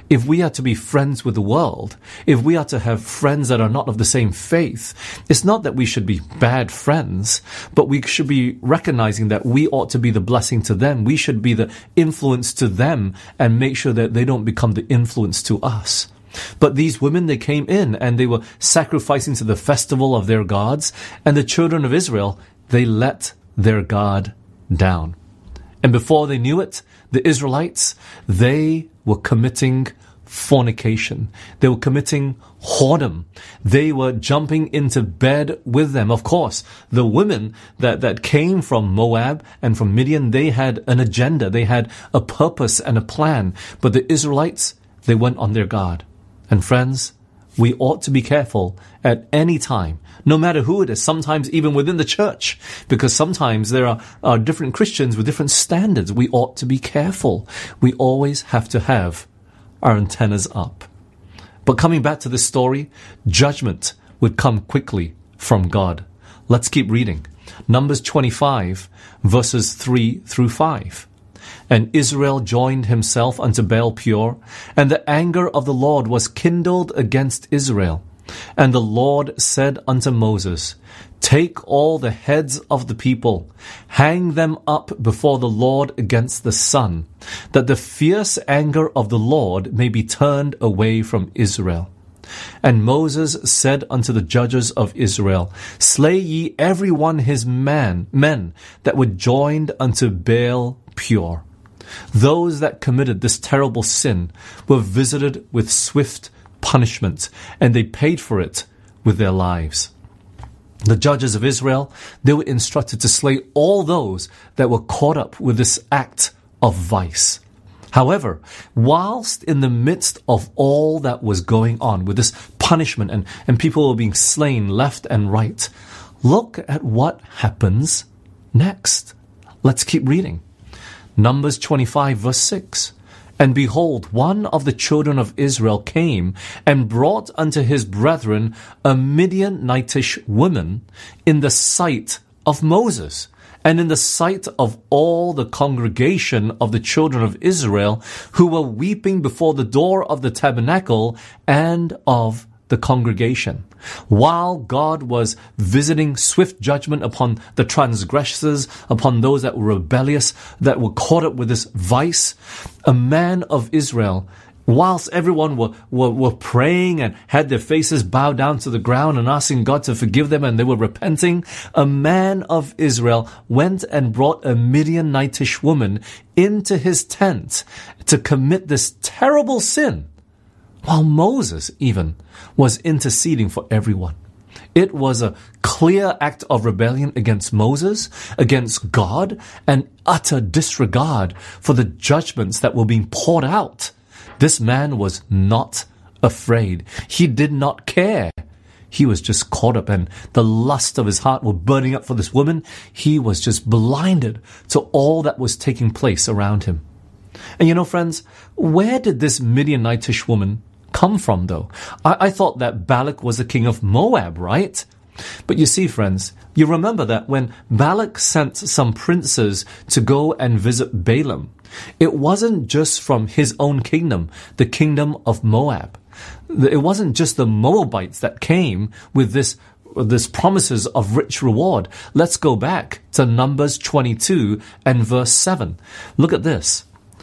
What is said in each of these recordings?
if we are to be friends with the world, if we are to have friends that are not of the same faith, it's not that we should be bad friends, but we should be recognizing that we ought to be the blessing to them. We should be the influence to them and make sure that they don't become the influence to us. But these women, they came in and they were sacrificing to the festival of their gods, and the children of Israel, they let their God down. And before they knew it, the Israelites, they were committing fornication. They were committing whoredom. They were jumping into bed with them. Of course, the women that came from Moab and from Midian, they had an agenda. They had a purpose and a plan. But the Israelites, they went on their guard. And friends, we ought to be careful at any time, no matter who it is, sometimes even within the church, because sometimes there are different Christians with different standards. We ought to be careful. We always have to have our antennas up. But coming back to this story, judgment would come quickly from God. Let's keep reading. Numbers 25, verses 3 through 5. And Israel joined himself unto Baal Peor, and the anger of the Lord was kindled against Israel. And the Lord said unto Moses, Take all the heads of the people, hang them up before the Lord against the sun, that the fierce anger of the Lord may be turned away from Israel. And Moses said unto the judges of Israel, Slay ye every one his men that were joined unto Baal Peor. Those that committed this terrible sin were visited with swift punishment, and they paid for it with their lives. The judges of Israel, they were instructed to slay all those that were caught up with this act of vice. However, whilst in the midst of all that was going on with this punishment and people were being slain left and right, look at what happens next. Let's keep reading. Numbers 25, verse 6. And behold, one of the children of Israel came and brought unto his brethren a Midianitish woman in the sight of Moses, and in the sight of all the congregation of the children of Israel, who were weeping before the door of the tabernacle and of the congregation. While God was visiting swift judgment upon the transgressors, upon those that were rebellious, that were caught up with this vice, a man of Israel, whilst everyone were praying and had their faces bowed down to the ground and asking God to forgive them, and they were repenting, a man of Israel went and brought a Midianitish woman into his tent to commit this terrible sin, while Moses even was interceding for everyone. It was a clear act of rebellion against Moses, against God, and utter disregard for the judgments that were being poured out. This man was not afraid. He did not care. He was just caught up, and the lust of his heart were burning up for this woman. He was just blinded to all that was taking place around him. And you know, friends, where did this Midianitish woman come from, though? I thought that Balak was the king of Moab, right? But you see, friends, you remember that when Balak sent some princes to go and visit Balaam, it wasn't just from his own kingdom, the kingdom of Moab. It wasn't just the Moabites that came with this promises of rich reward. Let's go back to Numbers 22 and verse 7. Look at this.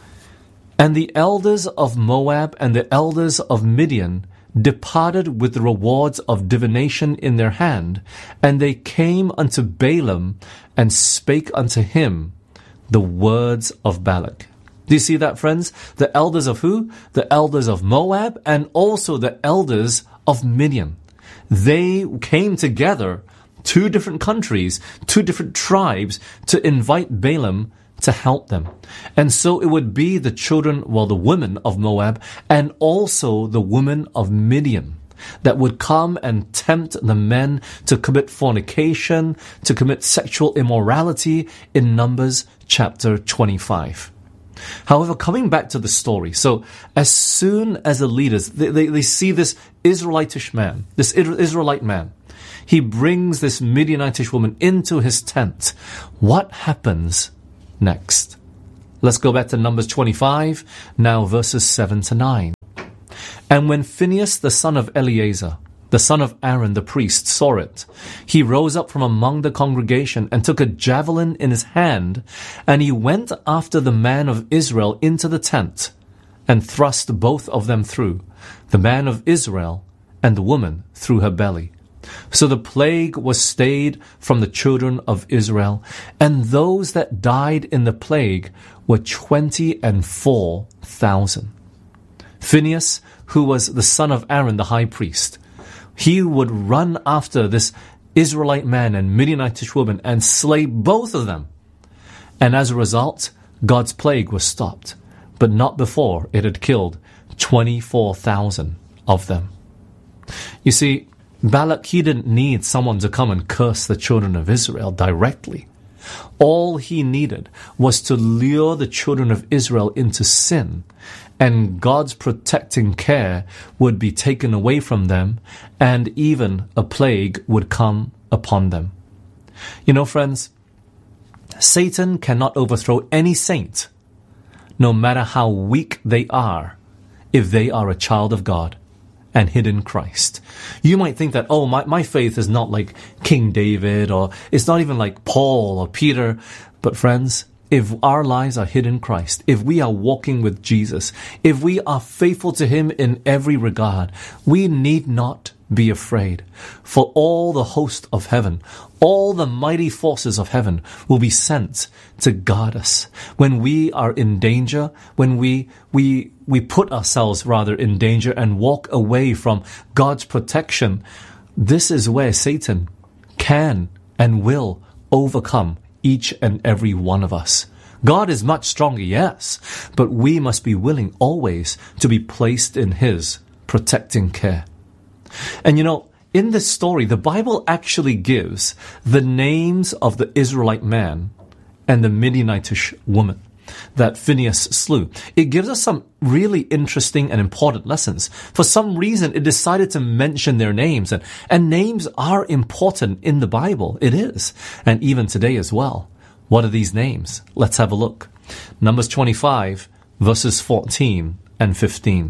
And the elders of Moab and the elders of Midian departed with the rewards of divination in their hand, and they came unto Balaam and spake unto him the words of Balak. Do you see that, friends? The elders of who? The elders of Moab and also the elders of Midian. They came together, two different countries, two different tribes, to invite Balaam to help them. And so it would be the women of Moab and also the women of Midian that would come and tempt the men to commit fornication, to commit sexual immorality in Numbers chapter 25. However, coming back to the story, so as soon as the leaders, they see this Israelite man, he brings this Midianitish woman into his tent. What happens next? Let's go back to Numbers 25, now verses 7 to 9. And when Phinehas, the son of Eleazar, the son of Aaron the priest, saw it, he rose up from among the congregation and took a javelin in his hand, and he went after the man of Israel into the tent, and thrust both of them through, the man of Israel and the woman through her belly. So the plague was stayed from the children of Israel, and those that died in the plague were 24,000. Phinehas, who was the son of Aaron the high priest, he would run after this Israelite man and Midianitish woman and slay both of them. And as a result, God's plague was stopped, but not before it had killed 24,000 of them. You see, Balak, he didn't need someone to come and curse the children of Israel directly. All he needed was to lure the children of Israel into sin, and God's protecting care would be taken away from them, and even a plague would come upon them. You know, friends, Satan cannot overthrow any saint, no matter how weak they are, if they are a child of God and hid in Christ. You might think that, oh, my faith is not like King David, or it's not even like Paul or Peter. But friends, if our lives are hid in Christ, if we are walking with Jesus, if we are faithful to him in every regard, we need not be afraid. For all the host of heaven, all the mighty forces of heaven will be sent to guard us. When we are in danger, when we put ourselves rather in danger and walk away from God's protection, this is where Satan can and will overcome each and every one of us. God is much stronger, yes, but we must be willing always to be placed in his protecting care. And you know, in this story, the Bible actually gives the names of the Israelite man and the Midianitish woman that Phinehas slew. It gives us some really interesting and important lessons. For some reason, it decided to mention their names, and names are important in the Bible. It is, and even today as well. What are these names? Let's have a look. Numbers 25, verses 14 and 15.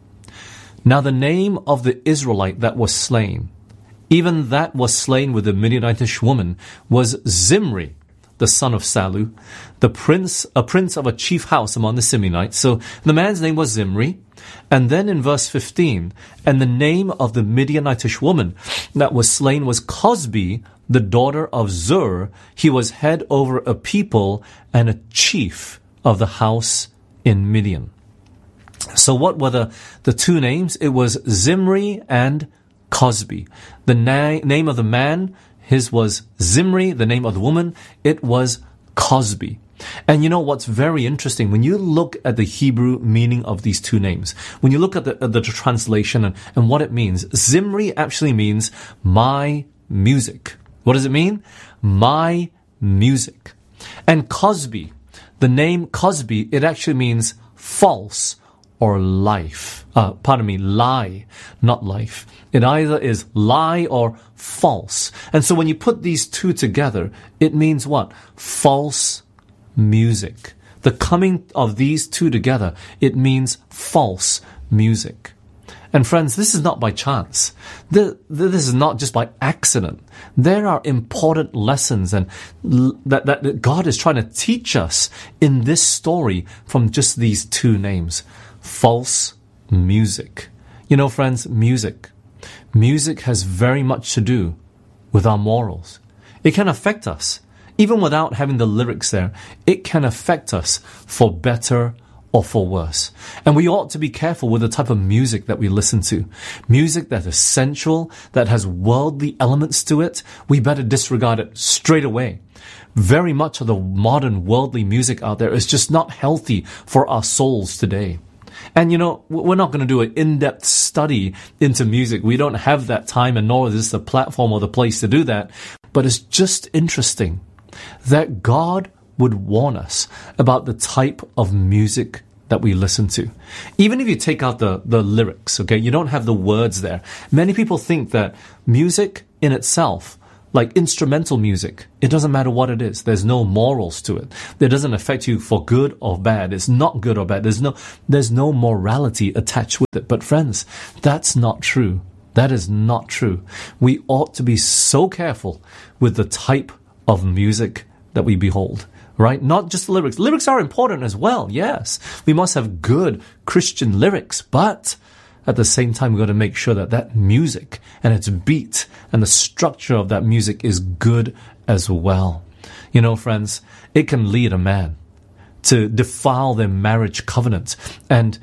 Now the name of the Israelite that was slain, even that was slain with the Midianitish woman, was Zimri, the son of Salu, a prince of a chief house among the Simeonites. So the man's name was Zimri. And then in verse 15, and the name of the Midianitish woman that was slain was Cosbi, the daughter of Zur. He was head over a people and a chief of the house in Midian. So what were the two names? It was Zimri and Cosbi. The name of the man, his was Zimri. The name of the woman, it was Cosbi. And you know what's very interesting? When you look at the Hebrew meaning of these two names, when you look at the translation and what it means, Zimri actually means my music. What does it mean? My music. And Cosbi, the name Cosbi, it actually means false or life. Lie, not life. It either is lie or false. And so when you put these two together, it means what? False music. The coming of these two together, it means false music. And friends, this is not by chance. This is not just by accident. There are important lessons and that God is trying to teach us in this story from just these two names. False music. You know, friends, music has very much to do with our morals. It can affect us. Even without having the lyrics there, it can affect us for better or for worse. And we ought to be careful with the type of music that we listen to. Music that is sensual, that has worldly elements to it, we better disregard it straight away. Very much of the modern worldly music out there is just not healthy for our souls today. And you know, we're not going to do an in-depth study into music. We don't have that time, and nor is this the platform or the place to do that. But it's just interesting that God would warn us about the type of music that we listen to. Even if you take out the lyrics, okay, you don't have the words there. Many people think that music in itself, like instrumental music, it doesn't matter what it is. There's no morals to it. It doesn't affect you for good or bad. It's not good or bad. There's no morality attached with it. But friends, that's not true. That is not true. We ought to be so careful with the type of music that we behold. Right? Not just lyrics. Lyrics are important as well, yes. We must have good Christian lyrics, but at the same time, we've got to make sure that that music and its beat and the structure of that music is good as well. You know, friends, it can lead a man to defile their marriage covenant and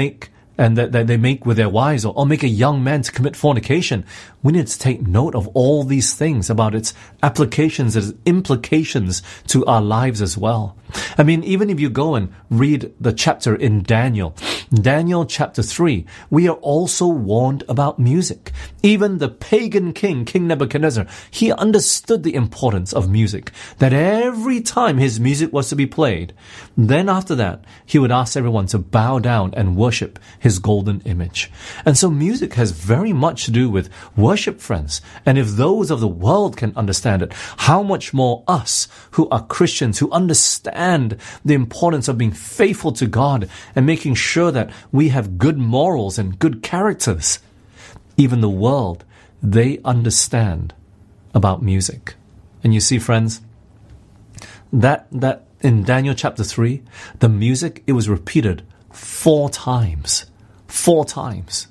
that they make with their wives, or make a young man to commit fornication. We need to take note of all these things about its applications, its implications to our lives as well. I mean, even if you go and read the chapter in Daniel chapter 3, we are also warned about music. Even the pagan king, King Nebuchadnezzar, he understood the importance of music, that every time his music was to be played, then after that, he would ask everyone to bow down and worship his golden image. And so music has very much to do with worship, friends. And if those of the world can understand it, how much more us who are Christians, who understand the importance of being faithful to God and making sure that we have good morals and good characters. Even the world, they understand about music. And you see, friends, that in Daniel chapter 3, the music, it was repeated 4 times. 4 times.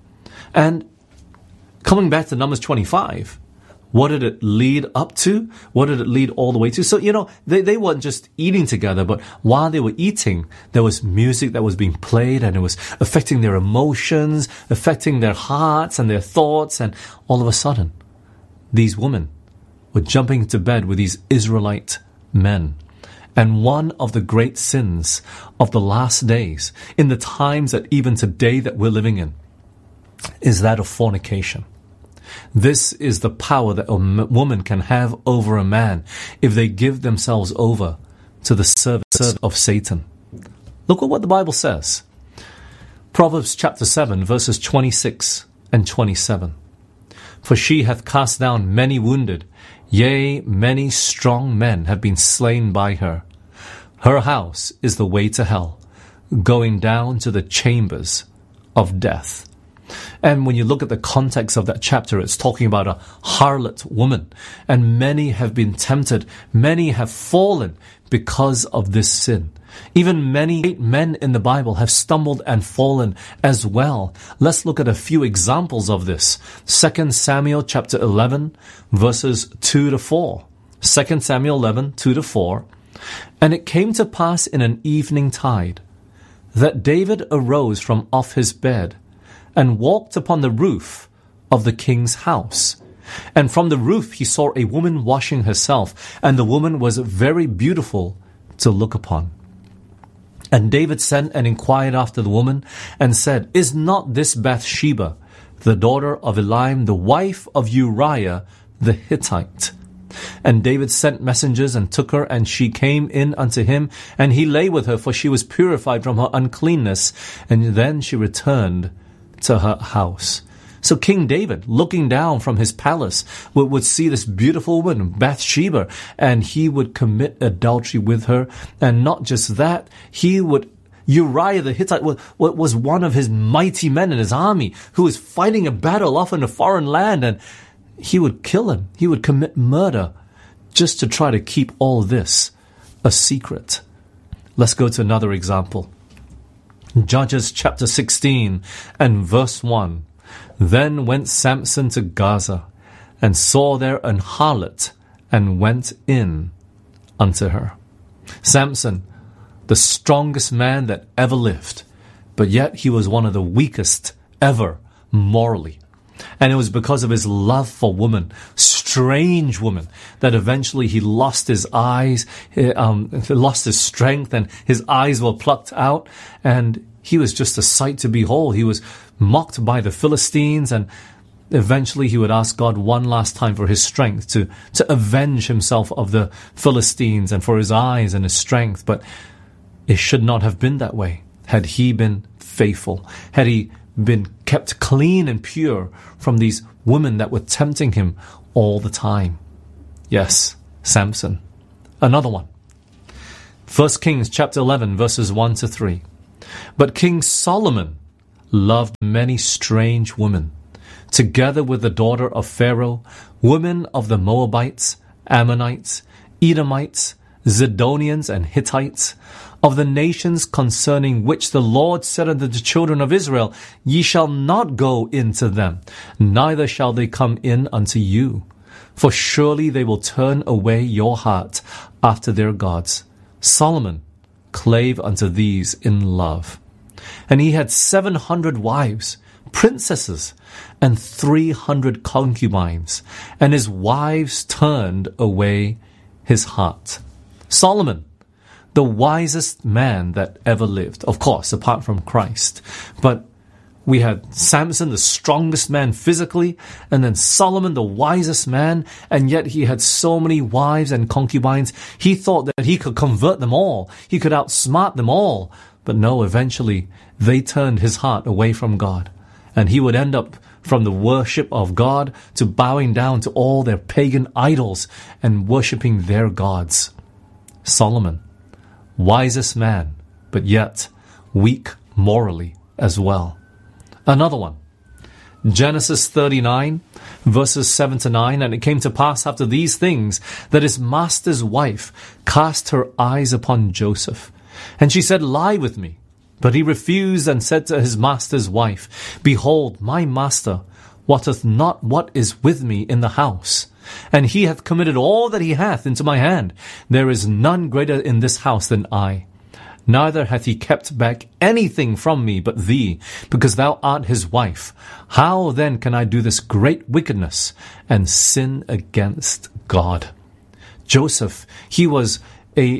And coming back to Numbers 25, what did it lead up to? What did it lead all the way to? So, you know, they weren't just eating together, but while they were eating, there was music that was being played, and it was affecting their emotions, affecting their hearts and their thoughts. And all of a sudden, these women were jumping into bed with these Israelite men. And one of the great sins of the last days, in the times that even today that we're living in, is that of fornication. This is the power that a woman can have over a man if they give themselves over to the service of Satan. Look at what the Bible says. Proverbs chapter 7, verses 26 and 27. For she hath cast down many wounded, yea, many strong men have been slain by her. Her house is the way to hell, going down to the chambers of death. And when you look at the context of that chapter, it's talking about a harlot woman. And many have been tempted. Many have fallen because of this sin. Even many great men in the Bible have stumbled and fallen as well. Let's look at a few examples of this. 2 Samuel chapter 11, verses 2 to 4. 2 Samuel 11, 2 to 4. And it came to pass in an evening tide that David arose from off his bed and walked upon the roof of the king's house. And from the roof he saw a woman washing herself, and the woman was very beautiful to look upon. And David sent and inquired after the woman, and said, Is not this Bathsheba, the daughter of Eliam, the wife of Uriah the Hittite? And David sent messengers and took her, and she came in unto him, and he lay with her, for she was purified from her uncleanness. And then she returned to her house. So King David, looking down from his palace, would see this beautiful woman, Bathsheba, and he would commit adultery with her. And not just that, Uriah the Hittite was one of his mighty men in his army who was fighting a battle off in a foreign land, and he would kill him. He would commit murder just to try to keep all this a secret. Let's go to another example. Judges chapter 16 and verse 1. Then went Samson to Gaza, and saw there an harlot, and went in unto her. Samson, the strongest man that ever lived, but yet he was one of the weakest ever morally. And it was because of his love for woman, strange woman, that eventually he lost his eyes, lost his strength, and his eyes were plucked out, and he was just a sight to behold. He was mocked by the Philistines, and eventually he would ask God one last time for his strength to avenge himself of the Philistines, and for his eyes and his strength. But it should not have been that way. Had he been faithful, had he been kept clean and pure from these women that were tempting him all the time. Yes, Samson. Another one. 1 Kings chapter 11 verses 1 to 3. But King Solomon loved many strange women, together with the daughter of Pharaoh, women of the Moabites, Ammonites, Edomites, Zidonians, and Hittites, of the nations concerning which the Lord said unto the children of Israel, Ye shall not go into them, neither shall they come in unto you. For surely they will turn away your heart after their gods. Solomon clave unto these in love. And he had 700 wives, princesses, and 300 concubines, and his wives turned away his heart. Solomon, the wisest man that ever lived, of course, apart from Christ. But we had Samson, the strongest man physically, and then Solomon, the wisest man, and yet he had so many wives and concubines. He thought that he could convert them all. He could outsmart them all. But no, eventually they turned his heart away from God. And he would end up from the worship of God to bowing down to all their pagan idols and worshipping their gods. Solomon, wisest man, but yet weak morally as well. Another one, Genesis 39, verses 7 to 9, and it came to pass after these things that his master's wife cast her eyes upon Joseph. And she said, Lie with me. But he refused and said to his master's wife, Behold, my master wotteth not what is with me in the house, and he hath committed all that he hath into my hand. There is none greater in this house than I. Neither hath he kept back anything from me but thee, because thou art his wife. How then can I do this great wickedness and sin against God? Joseph, he was a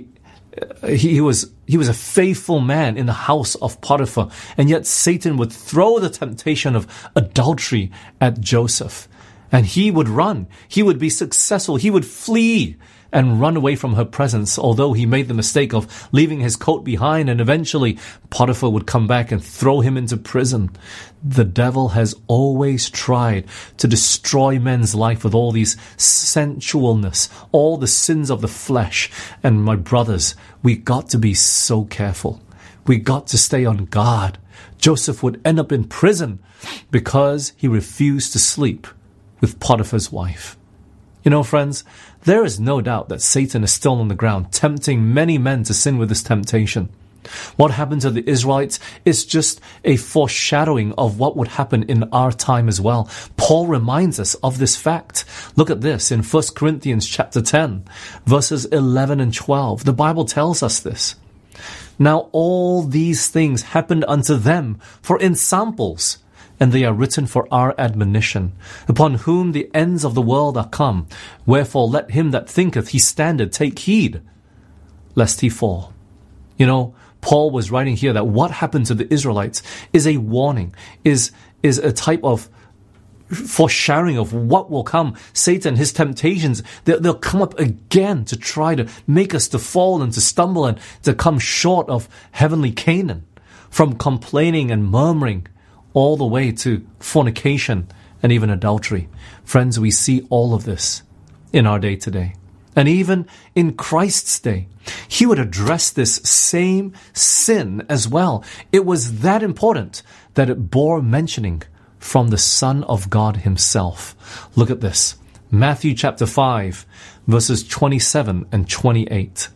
faithful man in the house of Potiphar, and yet Satan would throw the temptation of adultery at Joseph. And he would run. He would be successful. He would flee and run away from her presence, although he made the mistake of leaving his coat behind, and eventually Potiphar would come back and throw him into prison. The devil has always tried to destroy men's life with all these sensualness, all the sins of the flesh. And my brothers, we got to be so careful. We got to stay on guard. Joseph would end up in prison because he refused to sleep with Potiphar's wife. You know, friends, there is no doubt that Satan is still on the ground, tempting many men to sin with this temptation. What happened to the Israelites is just a foreshadowing of what would happen in our time as well. Paul reminds us of this fact. Look at this in 1 Corinthians chapter 10, verses 11 and 12. The Bible tells us this. Now all these things happened unto them for ensamples, and they are written for our admonition, upon whom the ends of the world are come. Wherefore let him that thinketh he standeth take heed, lest he fall. You know, Paul was writing here that what happened to the Israelites is a warning, is a type of foreshadowing of what will come. Satan, his temptations, they'll come up again to try to make us to fall and to stumble and to come short of heavenly Canaan, from complaining and murmuring all the way to fornication and even adultery. Friends, we see all of this in our day today. And even in Christ's day, he would address this same sin as well. It was that important that it bore mentioning from the Son of God himself. Look at this. Matthew chapter 5, verses 27 and 28.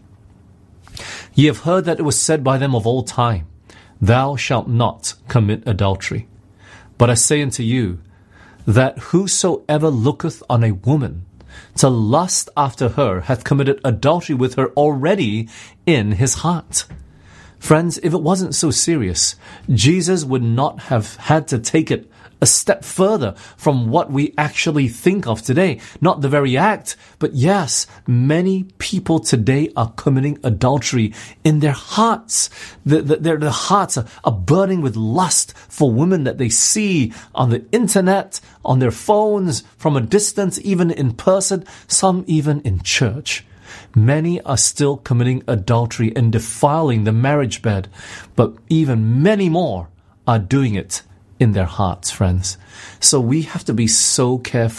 Ye have heard that it was said by them of old time, Thou shalt not commit adultery. But I say unto you, that whosoever looketh on a woman to lust after her hath committed adultery with her already in his heart. Friends, if it wasn't so serious, Jesus would not have had to take it a step further from what we actually think of today. Not the very act, but yes, many people today are committing adultery in their hearts. Their hearts are burning with lust for women that they see on the internet, on their phones, from a distance, even in person, some even in church. Many are still committing adultery and defiling the marriage bed, but even many more are doing it in their hearts, friends. So we have to be so careful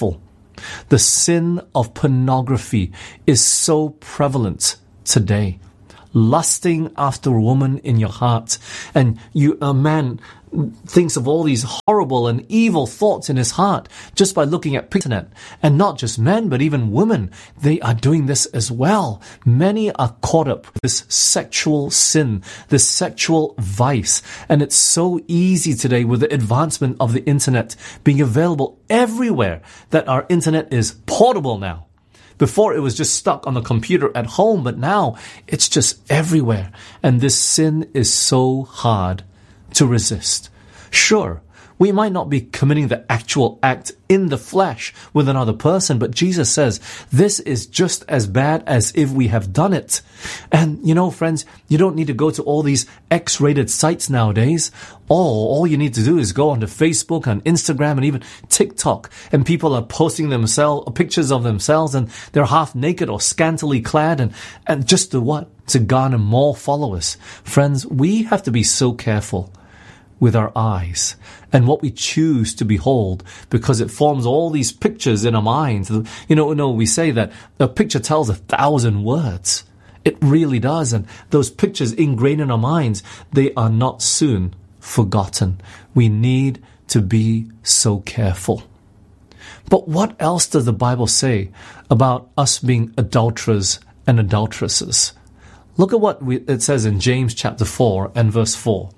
The sin of pornography is so prevalent today. Lusting after a woman in your heart, and a man thinks of all these horrible and evil thoughts in his heart just by looking at the internet. And not just men, but even women, they are doing this as well. Many are caught up with this sexual sin, this sexual vice. And it's so easy today with the advancement of the internet being available everywhere that our internet is portable now. Before it was just stuck on the computer at home, but now it's just everywhere. And this sin is so hard to resist. Sure, we might not be committing the actual act in the flesh with another person, but Jesus says this is just as bad as if we have done it. And friends, you don't need to go to all these X-rated sites nowadays. All you need to do is go onto Facebook and Instagram and even TikTok, and people are posting pictures of themselves, and they're half naked or scantily clad, and just to garner more followers. Friends, we have to be so careful with our eyes and what we choose to behold, because it forms all these pictures in our minds. We say that a picture tells 1,000 words. It really does. And those pictures ingrained in our minds, they are not soon forgotten. We need to be so careful. But what else does the Bible say about us being adulterers and adulteresses? Look at what it says in James chapter 4 and verse 4.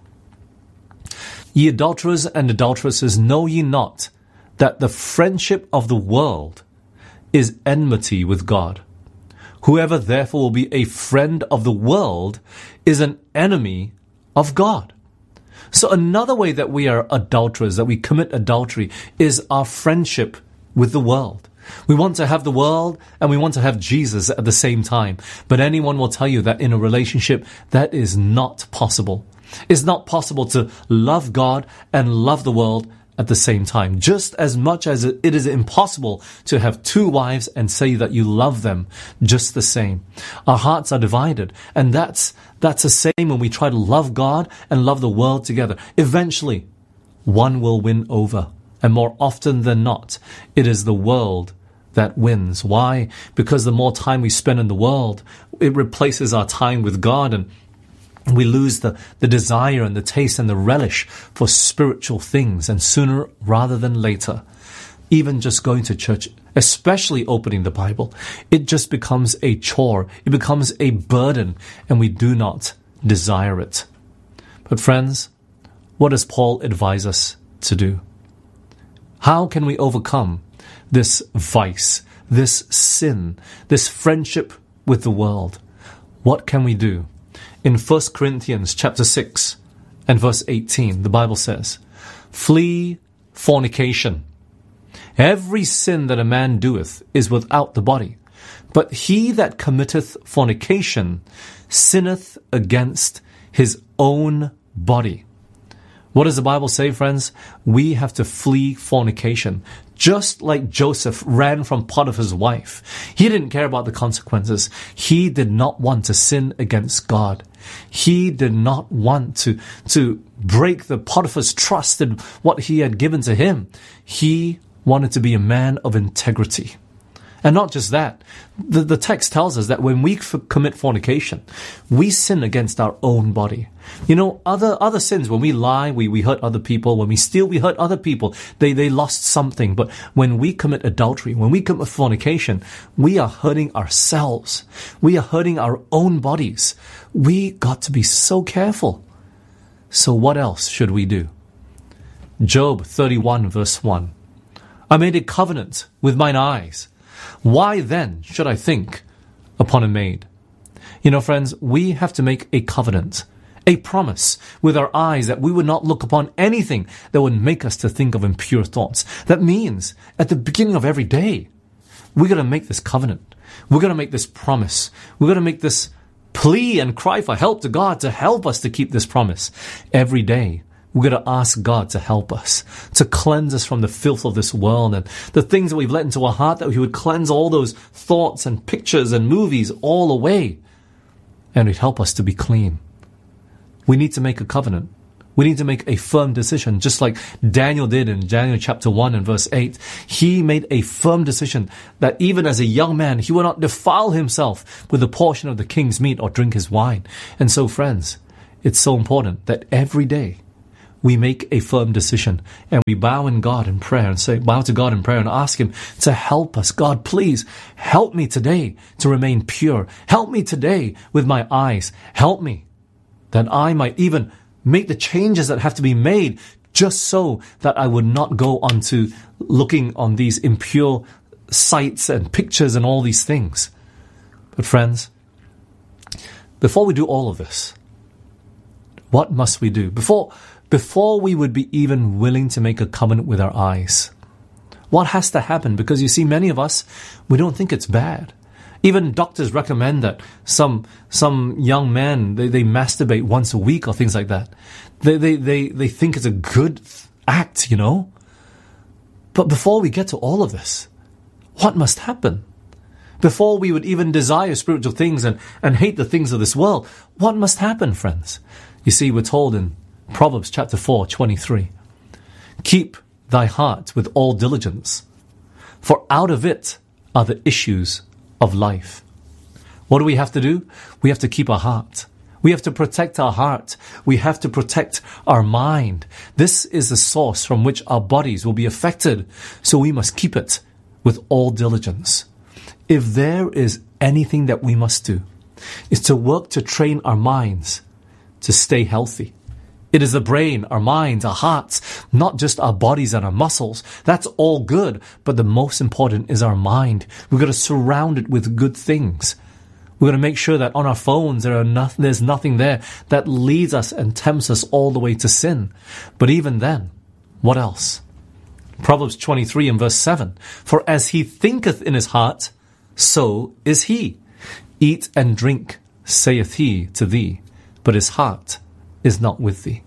Ye adulterers and adulteresses, know ye not that the friendship of the world is enmity with God? Whoever therefore will be a friend of the world is an enemy of God. So another way that we are adulterers, that we commit adultery, is our friendship with the world. We want to have the world and we want to have Jesus at the same time. But anyone will tell you that in a relationship, that is not possible. It's not possible to love God and love the world at the same time. Just as much as it is impossible to have two wives and say that you love them just the same. Our hearts are divided, and that's the same when we try to love God and love the world together. Eventually, one will win over. And more often than not, it is the world that wins. Why? Because the more time we spend in the world, it replaces our time with God, and we lose the desire and the taste and the relish for spiritual things. And sooner rather than later, even just going to church, especially opening the Bible, it just becomes a chore. It becomes a burden, and we do not desire it. But friends, what does Paul advise us to do? How can we overcome this vice, this sin, this friendship with the world? What can we do? In 1 Corinthians chapter 6 and verse 18, the Bible says, flee fornication. Every sin that a man doeth is without the body, but he that committeth fornication sinneth against his own body. What does the Bible say, friends? We have to flee fornication. Just like Joseph ran from Potiphar's wife. He didn't care about the consequences. He did not want to sin against God. He did not want to break the Potiphar's trust in what he had given to him. He wanted to be a man of integrity. And not just that, the text tells us that when we commit fornication, we sin against our own body. Other sins, when we lie, we hurt other people. When we steal, we hurt other people. They lost something. But when we commit adultery, when we commit fornication, we are hurting ourselves. We are hurting our own bodies. We got to be so careful. So what else should we do? Job 31 verse 1. I made a covenant with mine eyes. Why then should I think upon a maid? Friends, we have to make a covenant, a promise with our eyes that we would not look upon anything that would make us to think of impure thoughts. That means at the beginning of every day, we're going to make this covenant. We're going to make this promise. We're going to make this plea and cry for help to God to help us to keep this promise. Every day, we're going to ask God to help us, to cleanse us from the filth of this world and the things that we've let into our heart, that He would cleanse all those thoughts and pictures and movies all away, and He'd help us to be clean. We need to make a covenant We need to make a firm decision, just like Daniel did in Daniel chapter 1 and verse 8. He made a firm decision that even as a young man, he will not defile himself with a portion of the king's meat or drink his wine. And so, friends, it's so important that every day we make a firm decision and we bow to God in prayer and ask Him to help us. God, please help me today to remain pure. Help me today with my eyes. Help me that I might even make the changes that have to be made just so that I would not go on to looking on these impure sites and pictures and all these things. But friends, before we do all of this, what must we do? Before we would be even willing to make a covenant with our eyes, what has to happen? Because you see, many of us, we don't think it's bad. Even doctors recommend that some young men, they masturbate once a week or things like that. They think it's a good act, you know. But before we get to all of this, what must happen? Before we would even desire spiritual things and hate the things of this world, what must happen, friends? You see, we're told in Proverbs chapter 4:23, keep thy heart with all diligence, for out of it are the issues of life. What do we have to do? We have to keep our heart. We have to protect our heart. We have to protect our mind. This is the source from which our bodies will be affected, so we must keep it with all diligence. If there is anything that we must do, it's to work to train our minds to stay healthy. It is the brain, our minds, our hearts, not just our bodies and our muscles. That's all good, but the most important is our mind. We've got to surround it with good things. We've got to make sure that on our phones there's nothing there that leads us and tempts us all the way to sin. But even then, what else? Proverbs 23 and verse 7, for as he thinketh in his heart, so is he. Eat and drink, saith he to thee, but his heart is not with thee.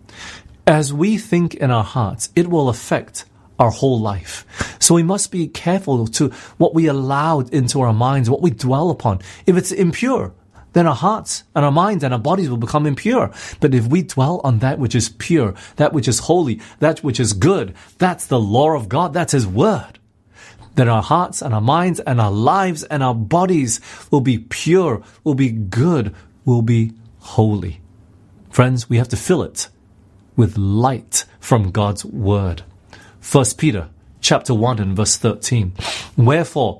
As we think in our hearts, it will affect our whole life. So we must be careful to what we allow into our minds, what we dwell upon. If it's impure, then our hearts and our minds and our bodies will become impure. But if we dwell on that which is pure, that which is holy, that which is good, that's the law of God, that's His word, then our hearts and our minds and our lives and our bodies will be pure, will be good, will be holy. Friends, we have to fill it with light from God's word. 1 Peter chapter 1 and verse 13. Wherefore,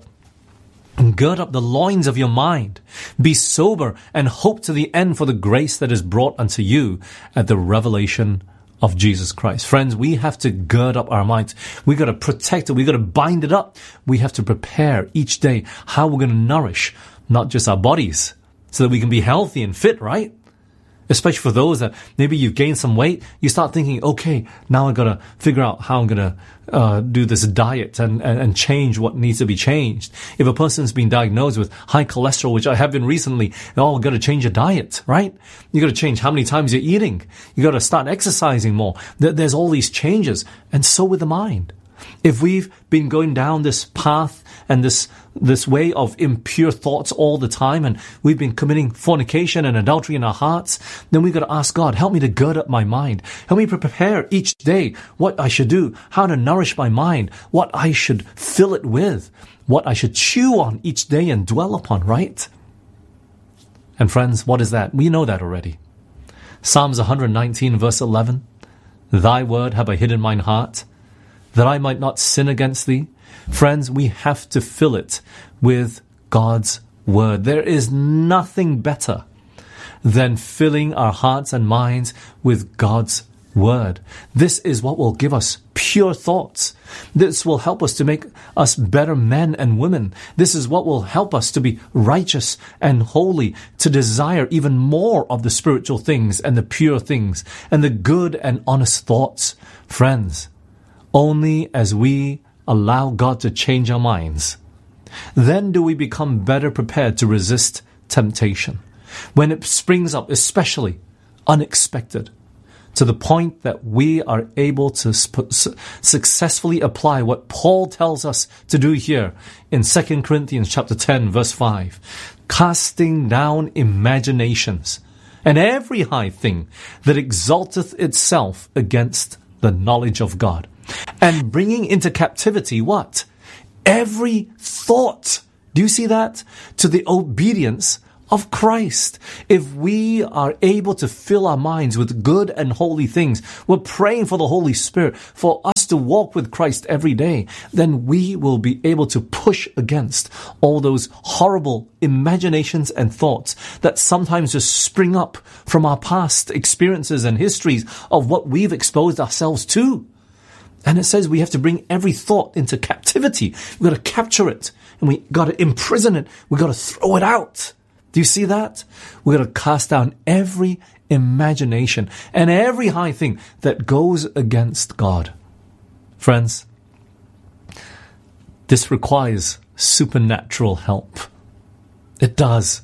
gird up the loins of your mind, be sober, and hope to the end for the grace that is brought unto you at the revelation of Jesus Christ. Friends, we have to gird up our minds. We got to protect it. We got to bind it up. We have to prepare each day how we're going to nourish not just our bodies so that we can be healthy and fit, right? Especially for those that maybe you've gained some weight, you start thinking, okay, now I got to figure out how I'm going to do this diet and change what needs to be changed. If a person's been diagnosed with high cholesterol, which I have been recently, got to change your diet, right? You got to change how many times you're eating. You got to start exercising more. There's all these changes, and so with the mind. If we've been going down this path and this way of impure thoughts all the time, and we've been committing fornication and adultery in our hearts, then we've got to ask God, help me to gird up my mind. Help me to prepare each day what I should do, how to nourish my mind, what I should fill it with, what I should chew on each day and dwell upon, right? And friends, what is that? We know that already. Psalms 119 verse 11, Thy word have I hid in mine heart, that I might not sin against thee. Friends, we have to fill it with God's word. There is nothing better than filling our hearts and minds with God's word. This is what will give us pure thoughts. This will help us to make us better men and women. This is what will help us to be righteous and holy, to desire even more of the spiritual things and the pure things and the good and honest thoughts. Friends, only as we allow God to change our minds, then do we become better prepared to resist temptation. When it springs up, especially unexpected, to the point that we are able to successfully apply what Paul tells us to do here in 2 Corinthians chapter 10, verse 5, casting down imaginations and every high thing that exalteth itself against the knowledge of God, and bringing into captivity what? Every thought. Do you see that? To the obedience of Christ. If we are able to fill our minds with good and holy things, we're praying for the Holy Spirit, for us to walk with Christ every day, then we will be able to push against all those horrible imaginations and thoughts that sometimes just spring up from our past experiences and histories of what we've exposed ourselves to. And it says we have to bring every thought into captivity. We've got to capture it, and we got to imprison it. We've got to throw it out. Do you see that? We're going to cast down every imagination and every high thing that goes against God. Friends, this requires supernatural help. It does.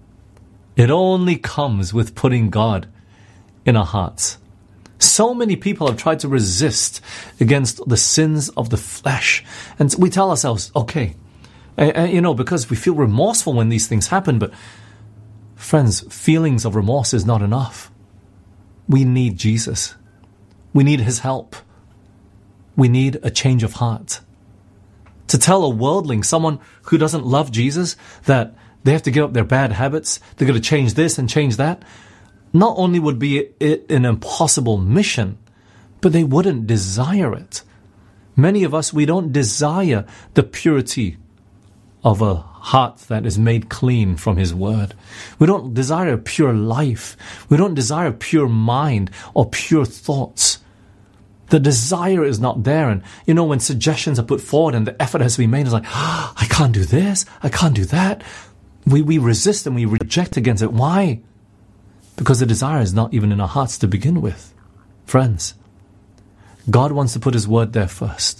It only comes with putting God in our hearts. So many people have tried to resist against the sins of the flesh. And we tell ourselves, okay, because we feel remorseful when these things happen, but friends, feelings of remorse is not enough. We need Jesus. We need His help. We need a change of heart. To tell a worldling, someone who doesn't love Jesus, that they have to give up their bad habits, they're going to change this and change that, not only would be it an impossible mission, but they wouldn't desire it. Many of us, we don't desire the purity of a heart that is made clean from His word. We don't desire a pure life. We don't desire a pure mind or pure thoughts. The desire is not there. And, when suggestions are put forward and the effort has to be made, it's like, I can't do this, I can't do that. We resist and we reject against it. Why? Because the desire is not even in our hearts to begin with. Friends, God wants to put His word there first.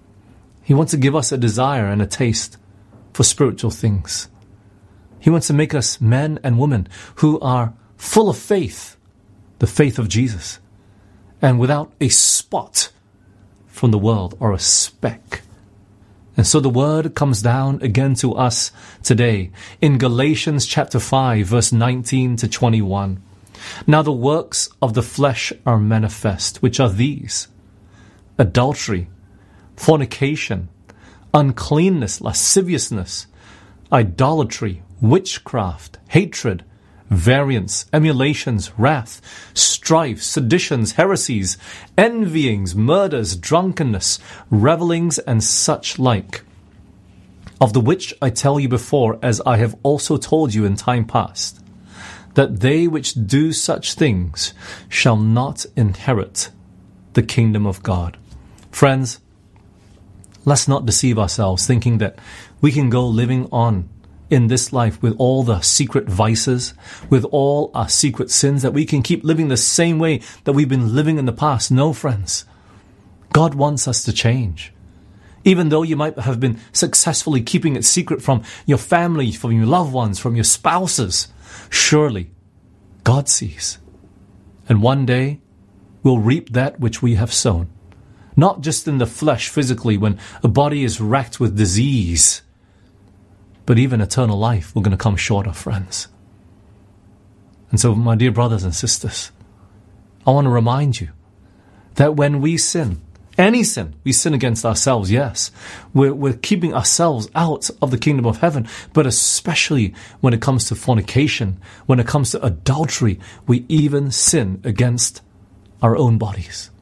He wants to give us a desire and a taste for spiritual things. He wants to make us men and women who are full of faith, the faith of Jesus, and without a spot from the world or a speck. And so the word comes down again to us today in Galatians chapter 5, verse 19 to 21. Now the works of the flesh are manifest, which are these: adultery, fornication, uncleanness, lasciviousness, idolatry, witchcraft, hatred, variance, emulations, wrath, strife, seditions, heresies, envyings, murders, drunkenness, revellings, and such like, of the which I tell you before, as I have also told you in time past, that they which do such things shall not inherit the kingdom of God. Friends, let's not deceive ourselves thinking that we can go living on in this life with all the secret vices, with all our secret sins, that we can keep living the same way that we've been living in the past. No, friends. God wants us to change. Even though you might have been successfully keeping it secret from your family, from your loved ones, from your spouses, surely God sees. And one day we'll reap that which we have sown. Not just in the flesh physically when a body is racked with disease, but even eternal life we're going to come short of, friends. And so, my dear brothers and sisters, I want to remind you that when we sin, any sin, we sin against ourselves, yes. We're keeping ourselves out of the kingdom of heaven, but especially when it comes to fornication, when it comes to adultery, we even sin against our own bodies.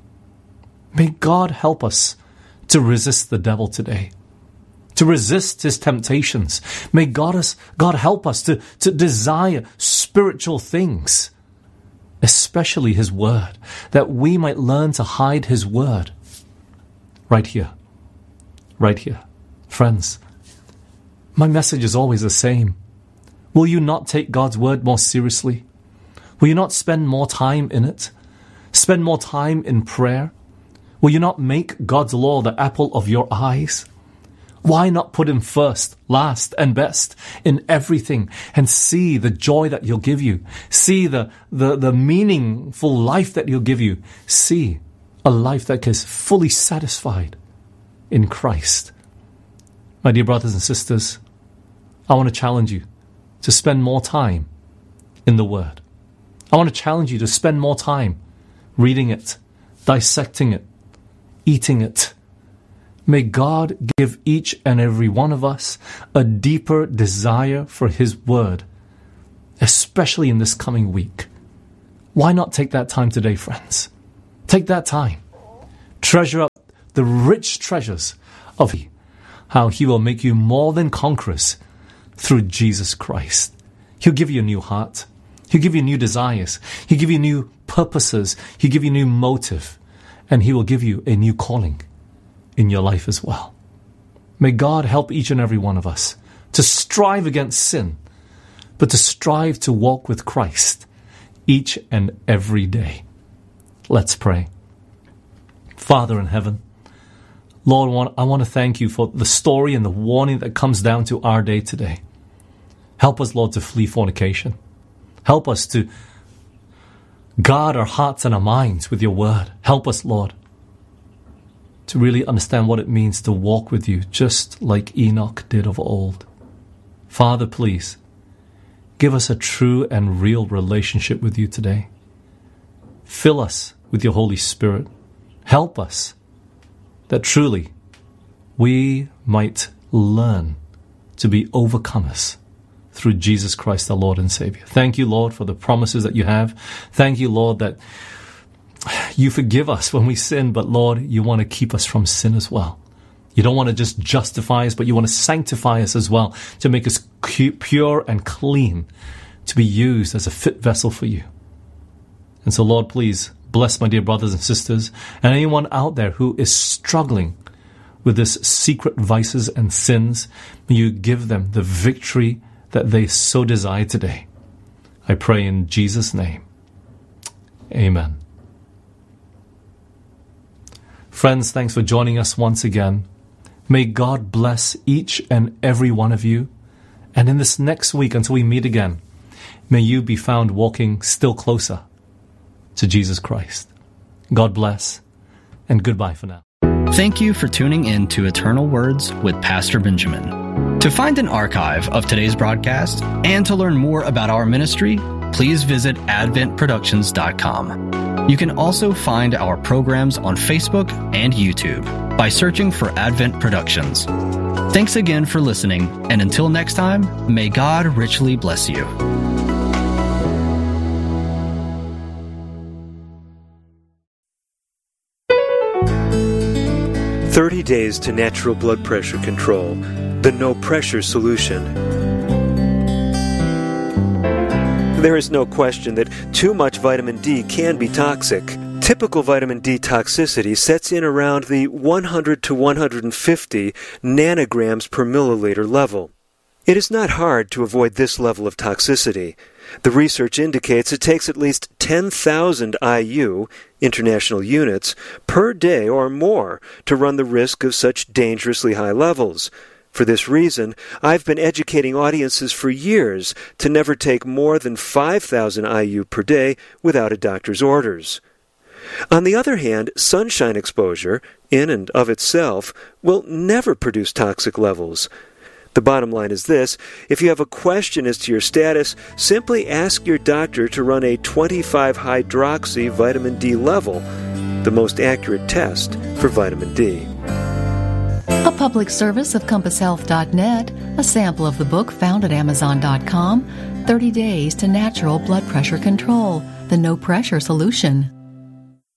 May God help us to resist the devil today, to resist his temptations. May God help us to desire spiritual things, especially His word, that we might learn to hide His word right here. Right here. Friends, my message is always the same. Will you not take God's word more seriously? Will you not spend more time in it? Spend more time in prayer? Will you not make God's law the apple of your eyes? Why not put Him first, last, and best in everything, and see the joy that He'll give you? See the meaningful life that He'll give you. See a life that is fully satisfied in Christ. My dear brothers and sisters, I want to challenge you to spend more time in the Word. I want to challenge you to spend more time reading it, dissecting it, eating it. May God give each and every one of us a deeper desire for His Word, especially in this coming week. Why not take that time today, friends? Take that time. Treasure up the rich treasures of how He will make you more than conquerors through Jesus Christ. He'll give you a new heart. He'll give you new desires. He'll give you new purposes. He'll give you new motive. And He will give you a new calling in your life as well. May God help each and every one of us to strive against sin, but to strive to walk with Christ each and every day. Let's pray. Father in heaven, Lord, I want to thank You for the story and the warning that comes down to our day today. Help us, Lord, to flee fornication. Help us to guard our hearts and our minds with Your Word. Help us, Lord, to really understand what it means to walk with You, just like Enoch did of old. Father, please, give us a true and real relationship with You today. Fill us with Your Holy Spirit. Help us that truly we might learn to be overcomers through Jesus Christ, our Lord and Savior. Thank You, Lord, for the promises that You have. Thank You, Lord, that You forgive us when we sin, but Lord, You want to keep us from sin as well. You don't want to just justify us, but You want to sanctify us as well, to make us pure and clean, to be used as a fit vessel for You. And so, Lord, please bless my dear brothers and sisters, and anyone out there who is struggling with this secret vices and sins. May You give them the victory that they so desire today. I pray in Jesus' name. Amen. Friends, thanks for joining us once again. May God bless each and every one of you. And in this next week, until we meet again, may you be found walking still closer to Jesus Christ. God bless, and goodbye for now. Thank you for tuning in to Eternal Words with Pastor Benjamin. To find an archive of today's broadcast and to learn more about our ministry, please visit adventproductions.com. You can also find our programs on Facebook and YouTube by searching for Advent Productions. Thanks again for listening, and until next time, may God richly bless you. "30 Days to Natural Blood Pressure Control, the No Pressure Solution." There is no question that too much vitamin D can be toxic. Typical vitamin D toxicity sets in around the 100 to 150 nanograms per milliliter level. It is not hard to avoid this level of toxicity. The research indicates it takes at least 10,000 IU, international units, per day or more to run the risk of such dangerously high levels. For this reason, I've been educating audiences for years to never take more than 5,000 IU per day without a doctor's orders. On the other hand, sunshine exposure, in and of itself, will never produce toxic levels. The bottom line is this: if you have a question as to your status, simply ask your doctor to run a 25-hydroxy vitamin D level, the most accurate test for vitamin D. A public service of CompassHealth.net, a sample of the book found at Amazon.com, 30 Days to Natural Blood Pressure Control, the No Pressure Solution.